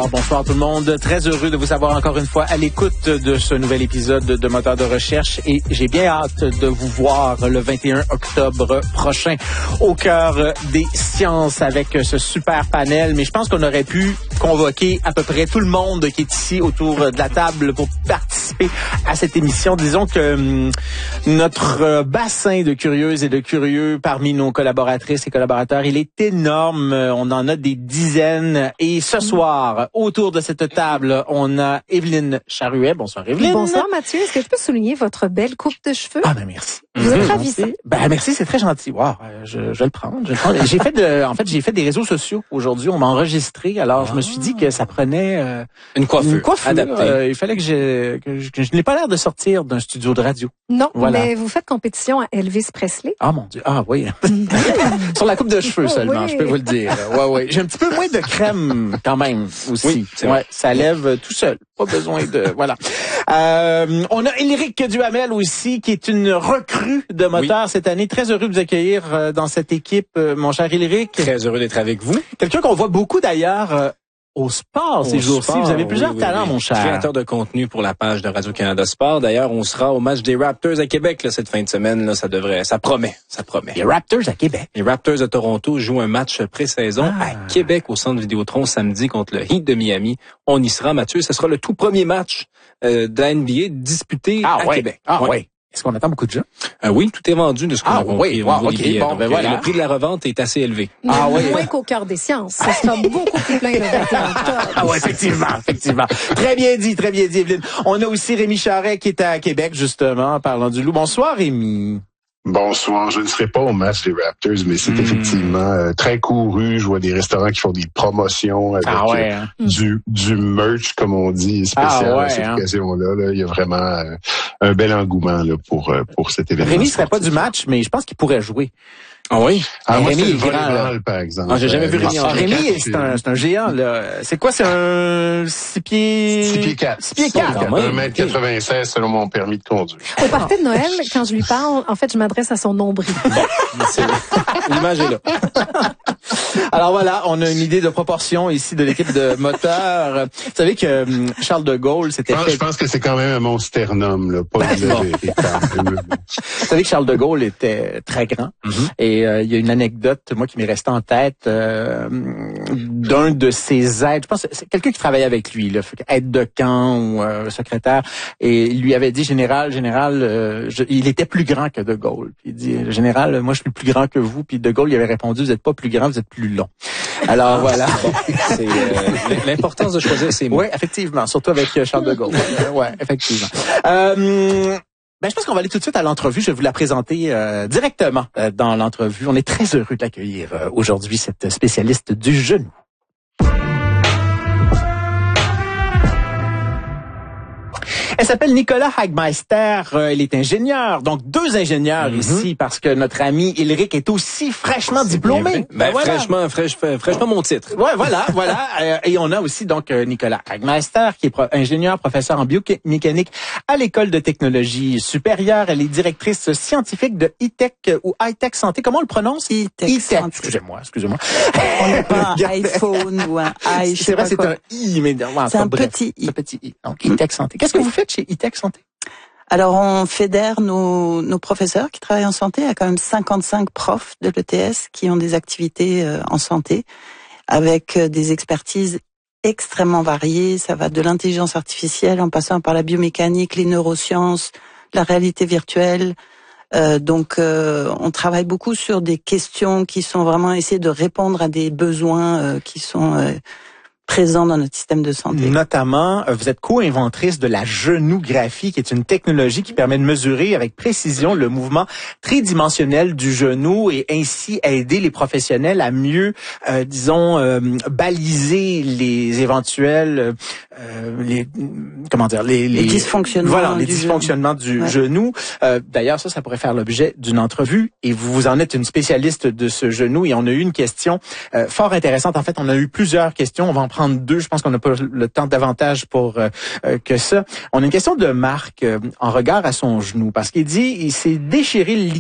bonsoir tout le monde. Très heureux de vous avoir encore une fois à l'écoute de ce nouvel épisode de Moteur de recherche et j'ai bien hâte de vous voir le 21 octobre prochain au cœur des sciences avec ce super panel. Mais je pense qu'on aurait pu convoquer à peu près tout le monde qui est ici autour de la table pour participer à cette émission. Disons que notre bassin de curieuses et de curieux parmi nos collaboratrices et collaborateurs, il est énorme. On en a des dizaines. Et ce soir, autour de cette table, on a Evelyne Charuet. Bonsoir Evelyne. Bonsoir Mathieu. Est-ce que je peux souligner votre belle coupe de cheveux? Ah ben merci. Vous êtes ravissant. Ben merci, c'est très gentil. Wow, je vais le prendre. J'ai fait des réseaux sociaux aujourd'hui. On m'a enregistré. Alors je me suis dit que ça prenait une coiffure adaptée. Il fallait que je n'ai pas l'air de sortir d'un studio de radio. Non, voilà. Mais vous faites compétition à Elvis Presley. Ah mon Dieu. Ah oui. Sur la coupe de cheveux seulement, oui. Je peux vous le dire. Ouais. J'ai un petit peu moins de crème quand même aussi. Oui, c'est vrai. Ça lève tout seul. Pas besoin de voilà. On a Éric Duhamel aussi qui est une recrue de moteur cette année. Très heureux de vous accueillir dans cette équipe, mon cher Éric. Très heureux d'être avec vous. Quelqu'un qu'on voit beaucoup d'ailleurs au sport ces jours-ci. Vous avez plusieurs talents, mon cher. Créateur de contenu pour la page de Radio-Canada Sport. D'ailleurs, on sera au match des Raptors à Québec là, cette fin de semaine. Là, ça promet. Les Raptors à Québec. Les Raptors de Toronto jouent un match pré-saison à Québec au Centre Vidéotron samedi contre le Heat de Miami. On y sera, Mathieu. Ce sera le tout premier match de la NBA disputé à Québec. Oui. Est-ce qu'on attend beaucoup de gens? Oui, tout est vendu de ce qu'on a compris. Okay. Bon, voilà. Le prix de la revente est assez élevé. Moins qu'au cœur des sciences. Ça sera beaucoup plus plein le 21 octobre. Effectivement. Très bien dit, Evelyne. On a aussi Rémi Charret qui est à Québec, justement, parlant du Loup. Bonsoir, Rémi. Bonsoir, je ne serai pas au match des Raptors, mais c'est effectivement très couru. Je vois des restaurants qui font des promotions avec du merch, comme on dit, spécial à cette occasion-là. Là. Il y a vraiment un bel engouement là, pour cet événement. Rémi ne serait pas du match, mais je pense qu'il pourrait jouer. Ah oui? Moi, Rémi c'est est le grand, volleyball, par exemple. J'ai jamais vu Rémi en Rémi, c'est un géant, là. C'est quoi? C'est un 6 pieds... 6 pieds 4. 6 pieds 4. 1m96 selon mon permis de conduire. Au party de Noël, quand je lui parle, en fait, je m'adresse à son nombril. L'image est là. Alors voilà, on a une idée de proportion ici de l'équipe de moteur. Vous savez que Charles de Gaulle s'était fait... Je pense que c'est quand même un monsternum, là, pas Vous savez que Charles de Gaulle était très grand. Et il y a une anecdote, moi, qui m'est restée en tête d'un de ses aides. Je pense que c'est quelqu'un qui travaillait avec lui, là, aide de camp ou secrétaire. Et il lui avait dit, général, il était plus grand que de Gaulle. Puis il dit, général, moi, je suis plus grand que vous. Puis de Gaulle, il avait répondu, vous êtes pas plus grand, vous êtes plus long. Alors voilà. C'est l'importance de choisir ses mots. Oui, effectivement, surtout avec Charles de Gaulle. Oui, effectivement. Je pense qu'on va aller tout de suite à l'entrevue. Je vais vous la présenter directement dans l'entrevue. On est très heureux d'accueillir aujourd'hui cette spécialiste du genou. Elle s'appelle Nicolas Hagmeister. Elle est ingénieure. Donc, 2 ingénieurs ici parce que notre ami Éric est aussi fraîchement diplômé. Fraîchement mon titre. Ouais, voilà. Et on a aussi donc Nicolas Hagmeister qui est ingénieur, professeur en biomécanique à l'École de technologie supérieure. Elle est directrice scientifique de E-Tech ou High-Tech Santé. Comment on le prononce? E-Tech Santé. Excusez-moi. On n'a pas un iPhone ou un i. C'est vrai, c'est un I, mais c'est un petit i. Un petit i. Donc, E-Tech Santé. Qu'est-ce que vous faites chez E-Tech Santé? Alors, on fédère nos professeurs qui travaillent en santé. Il y a quand même 55 profs de l'ETS qui ont des activités en santé avec des expertises extrêmement variées. Ça va de l'intelligence artificielle en passant par la biomécanique, les neurosciences, la réalité virtuelle. On travaille beaucoup sur des questions qui sont vraiment essayer de répondre à des besoins qui sont présents dans notre système de santé. Notamment, vous êtes co-inventrice de la genougraphie, qui est une technologie qui permet de mesurer avec précision le mouvement tridimensionnel du genou et ainsi aider les professionnels à mieux, baliser les éventuels, les dysfonctionnements. Voilà, les dysfonctionnements du genou. D'ailleurs, ça pourrait faire l'objet d'une entrevue et vous en êtes une spécialiste de ce genou et on a eu une question fort intéressante. En fait, on a eu plusieurs questions. On va en prendre 2. Je pense qu'on n'a pas le temps davantage pour que ça. On a une question de Marc en regard à son genou parce qu'il dit il s'est déchiré le